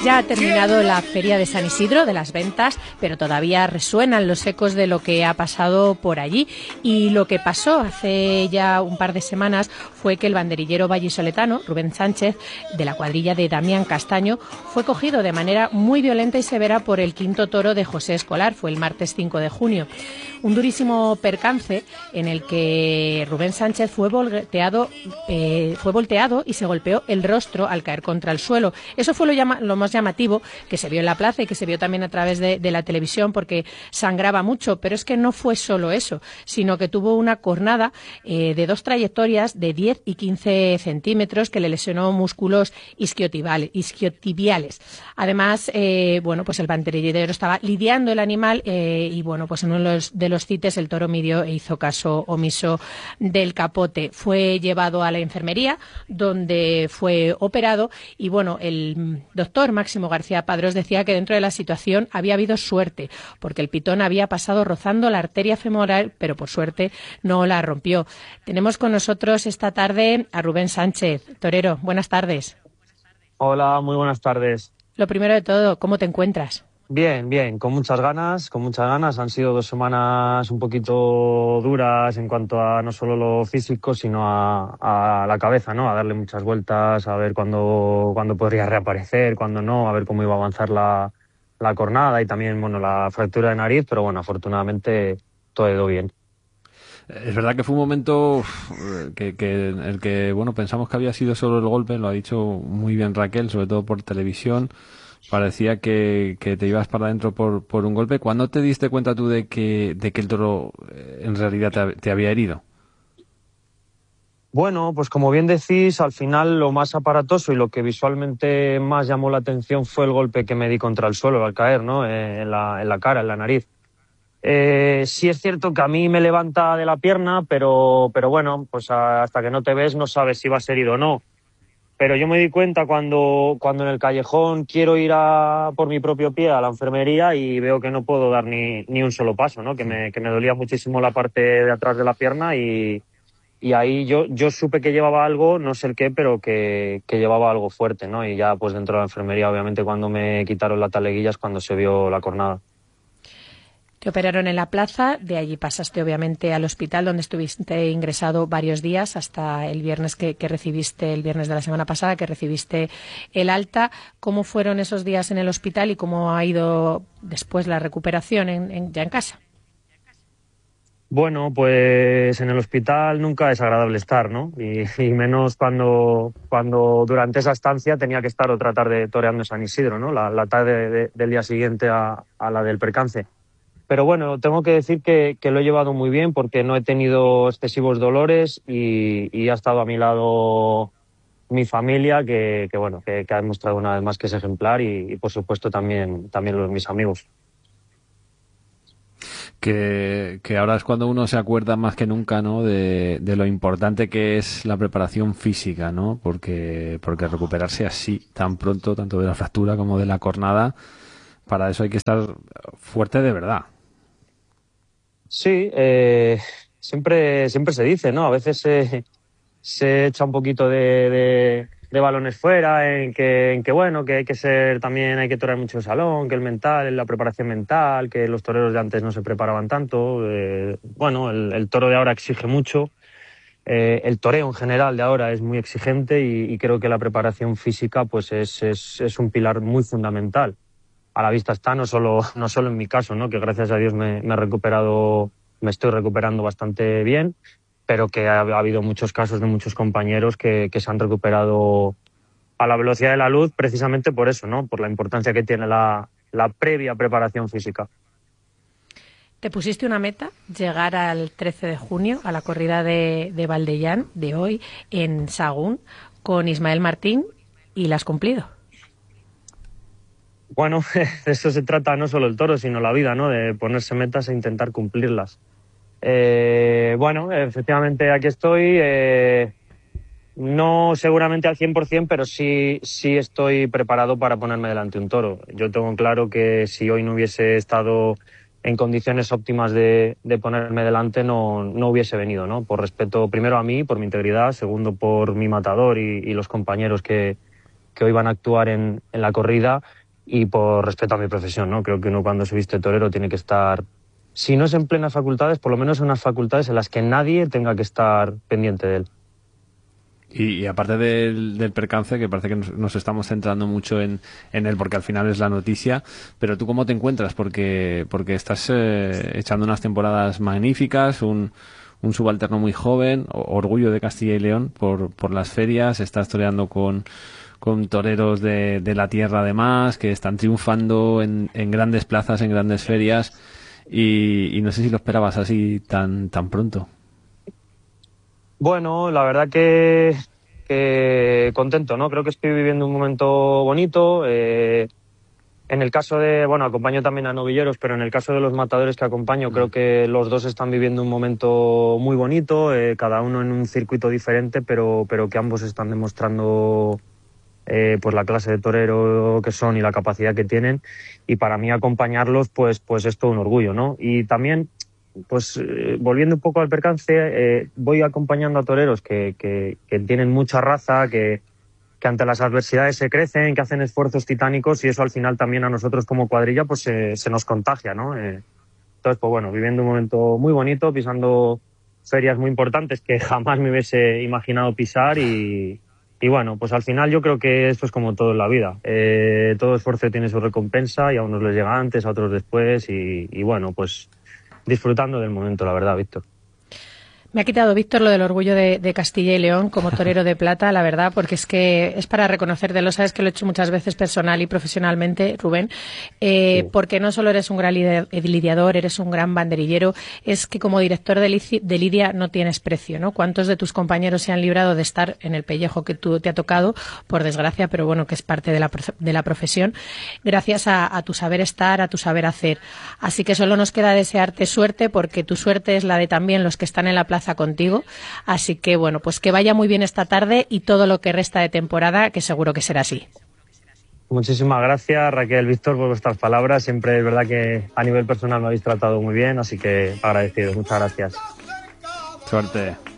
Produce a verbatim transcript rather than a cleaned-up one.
Ya ha terminado la Feria de San Isidro de las Ventas, pero todavía resuenan los ecos de lo que ha pasado por allí. Y lo que pasó hace ya un par de semanas fue que el banderillero vallisoletano, Rubén Sánchez, de la cuadrilla de Damián Castaño, fue cogido de manera muy violenta y severa por el quinto toro de José Escolar. Fue el martes cinco de junio. Un durísimo percance en el que Rubén Sánchez fue volteado, eh, fue volteado y se golpeó el rostro al caer contra el suelo. Eso fue lo, llama, lo más llamativo que se vio en la plaza y que se vio también a través de, de la televisión, porque sangraba mucho, pero es que no fue solo eso, sino que tuvo una cornada eh, de dos trayectorias de diez y quince centímetros que le lesionó músculos isquiotibiales. Además, eh, bueno, pues el banderillero estaba lidiando el animal eh, y bueno, pues en uno de los, de los cites el toro midió e hizo caso omiso del capote. Fue llevado a la enfermería, donde fue operado y bueno, el doctor Máximo García Padrós decía que dentro de la situación había habido suerte, porque el pitón había pasado rozando la arteria femoral, pero por suerte no la rompió. Tenemos con nosotros esta tarde a Rubén Sánchez. Torero, buenas tardes. Hola, muy buenas tardes. Lo primero de todo, ¿cómo te encuentras? Bien, bien, con muchas ganas, con muchas ganas. Han sido dos semanas un poquito duras en cuanto a no solo lo físico, sino a, a la cabeza, ¿no? A darle muchas vueltas, a ver cuándo, cuándo podría reaparecer, cuándo no, a ver cómo iba a avanzar la, la cornada y también, bueno, la fractura de nariz, pero bueno, afortunadamente todo ha ido bien. Es verdad que fue un momento que, que en el que, bueno, pensamos que había sido solo el golpe, lo ha dicho muy bien Raquel, sobre todo por televisión. Parecía que, que te ibas para adentro por, por un golpe. ¿Cuándo te diste cuenta tú de que, de que el toro en realidad te, te había herido? Bueno, pues como bien decís, al final lo más aparatoso y lo que visualmente más llamó la atención fue el golpe que me di contra el suelo al caer, ¿no? En la, en la cara, en la nariz. Eh, sí es cierto que a mí me levanta de la pierna, pero, pero bueno, pues hasta que no te ves no sabes si vas herido o no. Pero yo me di cuenta cuando, cuando en el callejón quiero ir a por mi propio pie a la enfermería y veo que no puedo dar ni, ni un solo paso, ¿no? Que me, que me dolía muchísimo la parte de atrás de la pierna y, y ahí yo, yo supe que llevaba algo, no sé el qué, pero que, que llevaba algo fuerte, ¿no? Y ya pues dentro de la enfermería, obviamente, cuando me quitaron la taleguilla es cuando se vio la cornada. Te operaron en la plaza, de allí pasaste obviamente al hospital donde estuviste ingresado varios días hasta el viernes que, que recibiste, el viernes de la semana pasada que recibiste el alta. ¿Cómo fueron esos días en el hospital y cómo ha ido después la recuperación en, en, ya en casa? Bueno, pues en el hospital nunca es agradable estar, ¿no? Y, y menos cuando, cuando durante esa estancia tenía que estar otra tarde toreando en San Isidro, ¿no? La, la tarde de, del día siguiente a, a la del percance. Pero bueno, tengo que decir que, que lo he llevado muy bien porque no he tenido excesivos dolores y, y ha estado a mi lado mi familia, que, que bueno, que, que ha demostrado una vez más que es ejemplar y, y por supuesto también, también los, mis amigos. Que, que ahora es cuando uno se acuerda más que nunca, ¿no? De, de lo importante que es la preparación física, ¿no? Porque, porque recuperarse así tan pronto, tanto de la fractura como de la cornada, para eso hay que estar fuerte de verdad. Sí, eh, siempre, siempre se dice, ¿no? A veces se, se echa un poquito de, de, de balones fuera, en que, en que bueno, que hay que ser también, hay que torear mucho el salón, que el mental, la preparación mental, que los toreros de antes no se preparaban tanto. Eh, bueno, el, el toro de ahora exige mucho. Eh, el toreo en general de ahora es muy exigente y, y creo que la preparación física pues es, es, es un pilar muy fundamental. A la vista está, no solo, no solo en mi caso, ¿no? Que gracias a Dios me, me he recuperado, me estoy recuperando bastante bien, pero que ha, ha habido muchos casos de muchos compañeros que, que se han recuperado a la velocidad de la luz precisamente por eso, ¿no? Por la importancia que tiene la, la previa preparación física. Te pusiste una meta, llegar al trece de junio a la corrida de, de Valdellán de hoy en Sahagún con Ismael Martín y la has cumplido. Bueno, de eso se trata no solo el toro, sino la vida, ¿no? De ponerse metas e intentar cumplirlas. Eh, bueno, efectivamente aquí estoy. Eh, no seguramente al cien por ciento, pero sí, sí estoy preparado para ponerme delante de un toro. Yo tengo claro que si hoy no hubiese estado en condiciones óptimas de, de ponerme delante, no, no hubiese venido, ¿no? Por respeto primero a mí, por mi integridad, segundo por mi matador y, y los compañeros que que hoy van a actuar en, en la corrida, y por respeto a mi profesión, ¿no? Creo que uno cuando se viste torero tiene que estar, si no es en plenas facultades, por lo menos en unas facultades en las que nadie tenga que estar pendiente de él. Y, y aparte del, del percance, que parece que nos, nos estamos centrando mucho en, en él, porque al final es la noticia, pero ¿tú cómo te encuentras? Porque, porque estás eh, echando unas temporadas magníficas, un, un subalterno muy joven, orgullo de Castilla y León por, por las ferias, estás toreando con, con toreros de, de la tierra además, que están triunfando en, en grandes plazas, en grandes ferias, y, y no sé si lo esperabas así tan, tan pronto. Bueno, la verdad que, que contento, ¿no? Creo que estoy viviendo un momento bonito. Eh, en el caso de, bueno, acompaño también a novilleros, pero en el caso de los matadores que acompaño, creo que los dos están viviendo un momento muy bonito, eh, cada uno en un circuito diferente, pero, pero que ambos están demostrando eh, pues la clase de torero que son y la capacidad que tienen. Y para mí acompañarlos, pues, pues es todo un orgullo, ¿no? Y también, pues eh, volviendo un poco al percance, eh, voy acompañando a toreros que, que, que tienen mucha raza, que, que ante las adversidades se crecen, que hacen esfuerzos titánicos, y eso al final también a nosotros como cuadrilla pues eh, se nos contagia, ¿no? Eh, entonces, pues bueno, viviendo un momento muy bonito, pisando ferias muy importantes que jamás me hubiese imaginado pisar, y, y bueno, pues al final yo creo que esto es como todo en la vida. Eh, todo esfuerzo tiene su recompensa, y a unos les llega antes, a otros después, y, y bueno, pues disfrutando del momento, la verdad, Víctor. Me ha quitado, Víctor, lo del orgullo de, de Castilla y León como torero de plata, la verdad, porque es que es para reconocértelo. Sabes que lo he hecho muchas veces personal y profesionalmente, Rubén, eh, sí. Porque no solo eres un gran lidiador, eres un gran banderillero, es que como director de, de lidia no tienes precio, ¿no? ¿Cuántos de tus compañeros se han librado de estar en el pellejo que tú te ha tocado, por desgracia, pero bueno, que es parte de la, de la profesión, gracias a, a tu saber estar, a tu saber hacer? Así que solo nos queda desearte suerte, porque tu suerte es la de también los que están en la plaza contigo, así que bueno, pues que vaya muy bien esta tarde y todo lo que resta de temporada, que seguro que será así. Muchísimas gracias, Raquel, Víctor, por vuestras palabras. Siempre es verdad que a nivel personal me habéis tratado muy bien, así que agradecido. Muchas gracias. Suerte.